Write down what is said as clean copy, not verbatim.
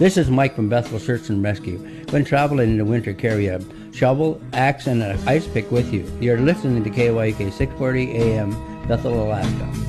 This is Mike from Bethel Search and Rescue. When traveling in the winter, carry a shovel, axe, and an ice pick with you. You're listening to KYK 640 AM, Bethel, Alaska.